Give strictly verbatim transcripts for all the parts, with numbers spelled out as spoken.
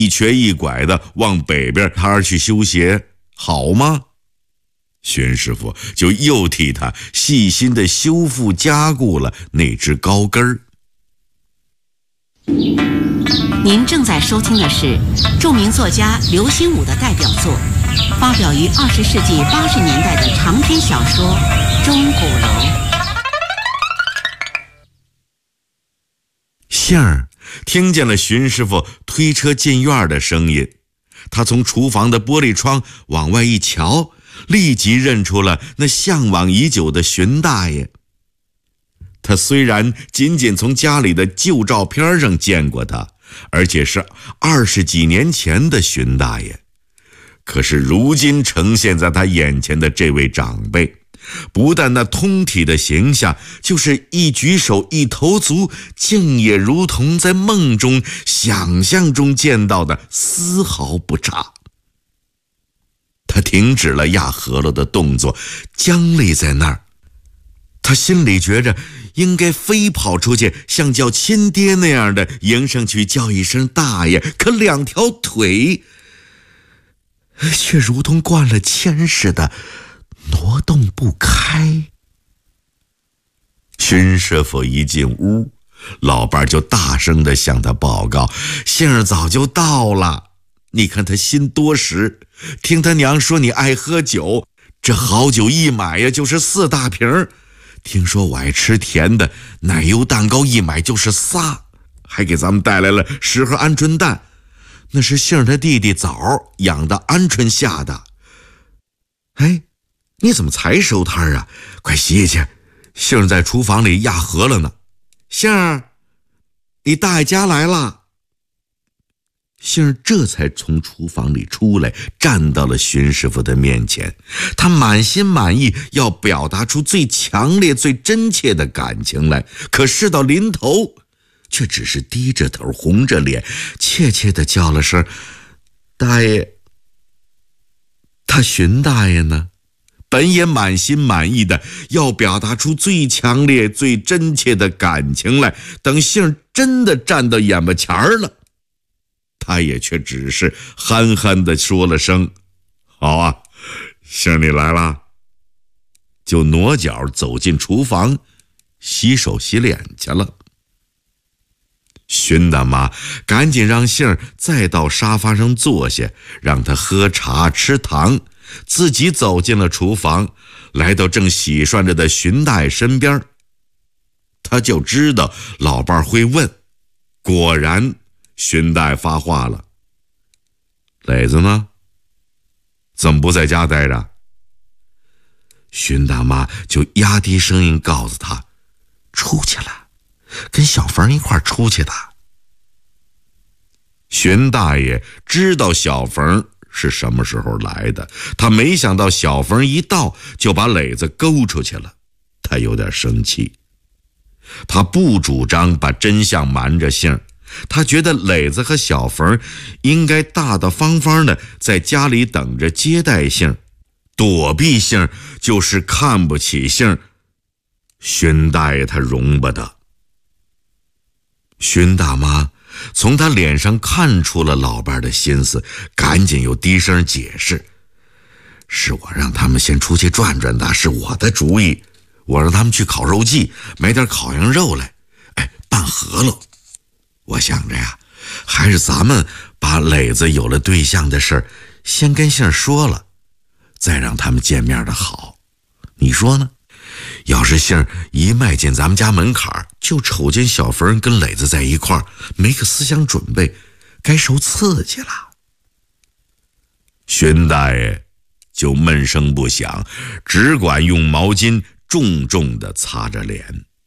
一瘸一拐的往北边摊儿去修鞋，好吗？荀师傅就又替他细心的修复加固了那只高跟儿。 您正在收听的是著名作家刘心武的代表作，发表于二十世纪八十年代的长篇小说《钟鼓楼》。 杏儿听见了荀师傅推车进院的声音，他从厨房的玻璃窗往外一瞧，立即认出了那向往已久的荀大爷。他虽然仅仅从家里的旧照片上见过他，而且是二十几年前的荀大爷，可是如今呈现在他眼前的这位长辈，不但那通体的形象，就是一举手一投足，竟也如同在梦中想象中见到的丝毫不差。他停止了压饸饹的动作，僵立在那儿。他心里觉着应该飞跑出去，像叫亲爹那样的迎上去叫一声大爷，可两条腿却如同灌了铅似的挪动不开。荀师傅一进屋，老伴就大声地向他报告，杏儿早就到了。你看他心多实，听他娘说你爱喝酒，这好酒一买呀就是四大瓶，听说我爱吃甜的，奶油蛋糕一买就是仨，还给咱们带来了十盒鹌鹑蛋，那是杏儿他弟弟枣养的鹌鹑下的。哎，你怎么才收摊啊？快洗去，杏儿在厨房里压饸饹呢。杏儿，你大爷家来了。杏儿这才从厨房里出来，站到了荀师傅的面前。他满心满意要表达出最强烈最真切的感情来，可事到临头却只是低着头红着脸怯怯地叫了声大爷。他荀大爷呢，本也满心满意的要表达出最强烈最真切的感情来，等杏儿真的站到眼巴前儿了，他也却只是憨憨地说了声好啊，杏儿你来了，就挪脚走进厨房洗手洗脸去了。荀大妈赶紧让杏儿再到沙发上坐下，让她喝茶吃糖，自己走进了厨房，来到正洗涮着的荀大爷身边。他就知道老伴会问，果然荀大爷发话了，磊子呢？怎么不在家待着？荀大妈就压低声音告诉他，出去了，跟小冯一块出去的。荀大爷知道小冯是什么时候来的，他没想到小冯一到就把磊子勾出去了，他有点生气。他不主张把真相瞒着杏儿，他觉得磊子和小冯应该大大方方的在家里等着接待杏儿，躲避杏儿就是看不起杏儿。荀大爷他容不得。荀大妈从他脸上看出了老伴的心思，赶紧又低声解释，是我让他们先出去转转的，是我的主意，我让他们去烤肉季买点烤羊肉来，哎，拌饸饹。我想着呀，还是咱们把磊子有了对象的事儿先跟杏儿说了，再让他们见面的好，你说呢？要是杏儿一迈进咱们家门槛，就瞅见小冯跟磊子在一块儿，没个思想准备，该受刺激了。荀大爷就闷声不响，只管用毛巾重重地擦着脸。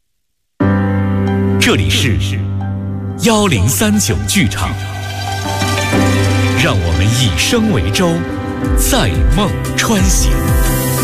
这里是幺零三九剧场，让我们以声为舟，在梦穿行。